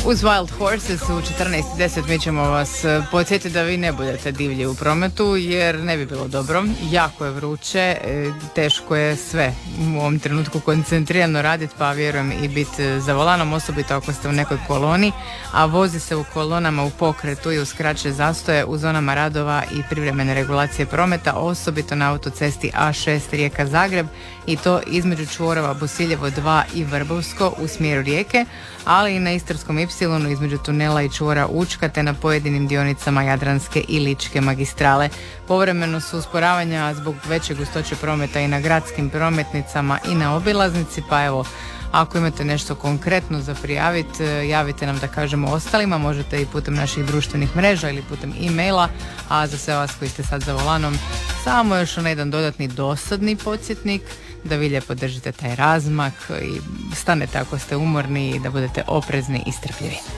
Uz Wild Horses u 14:10 mi ćemo vas podsjetiti da vi ne budete divlji u prometu jer ne bi bilo dobro. Jako je vruće, teško je sve u ovom trenutku koncentrirano raditi, pa vjerujem i biti za volanom, osobito ako ste u nekoj koloni, a vozi se u kolonama u pokretu i uz kraće zastoje u zonama radova i privremene regulacije prometa, osobito na autocesti A6 Rijeka-Zagreb i to između čvorova Bosiljevo 2 i Vrbovsko u smjeru Rijeke, ali i na Istarskom Y između tunela i čvora Učka te na pojedinim dionicama Jadranske i Ličke magistrale. Povremeno su usporavanja zbog veće gustoće prometa i na gradskim prometnicama i na obilaznici, pa evo, ako imate nešto konkretno za prijaviti, javite nam da kažemo ostalima, možete i putem naših društvenih mreža ili putem e-maila, a za sve vas koji ste sad za volanom, samo još onaj jedan dodatni dosadni podsjetnik da vi lijepo držite taj razmak i stanete ako ste umorni i da budete oprezni i strpljivi.